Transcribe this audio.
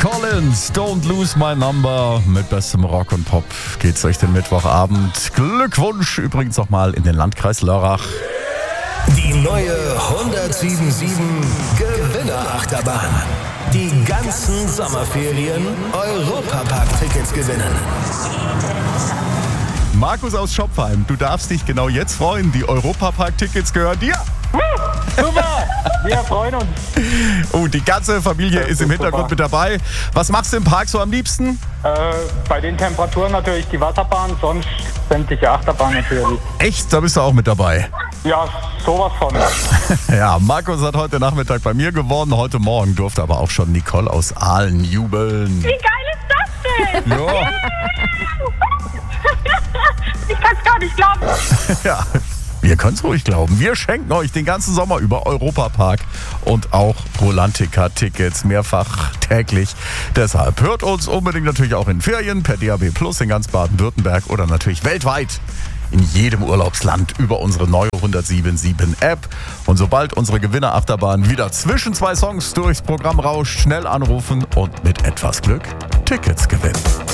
Collins, Don't Lose My Number. Mit bestem Rock und Pop geht's euch den Mittwochabend. Glückwunsch übrigens nochmal in den Landkreis Lörrach. Die neue 107.7 Gewinnerachterbahn. Die ganzen Sommerferien Europapark-Tickets gewinnen. Markus aus Schopfheim, du darfst dich genau jetzt freuen. Die Europapark-Tickets gehören dir. Super, wir freuen uns. Oh, die ganze Familie ist im Hintergrund mit dabei. Was machst du im Park so am liebsten? Bei den Temperaturen natürlich die Wasserbahn, sonst sämtliche Achterbahn natürlich. Echt? Da bist du auch mit dabei. Ja, sowas von. Ja, Markus hat heute Nachmittag bei mir gewonnen. Heute Morgen durfte aber auch schon Nicole aus Aalen jubeln. Wie geil ist das denn? Ja. Ich kann es gar nicht glauben. Ja, wir können es ruhig glauben. Wir schenken euch den ganzen Sommer über Europapark und auch Rolantica-Tickets mehrfach täglich. Deshalb hört uns unbedingt natürlich auch in Ferien per DAB+ in ganz Baden-Württemberg oder natürlich weltweit in jedem Urlaubsland über unsere neue 107.7 App. Und sobald unsere Gewinnerachterbahn wieder zwischen zwei Songs durchs Programm rauscht, schnell anrufen und mit etwas Glück Tickets gewinnen.